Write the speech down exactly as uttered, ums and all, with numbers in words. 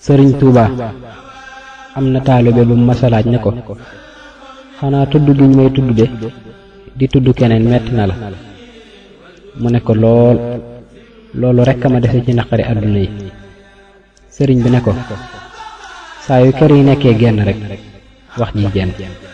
sëriñ Tuuba am na taalibe bu masalaaj ne ko xanaa tudd gi ñu may tudd de di tudd keneen metti na la mu ne ko lool loolu rekk a ma dese ci naqari àdduna yi sëriñ bi ne ko saa yu kër yi nekkee genn rek wax ji jenn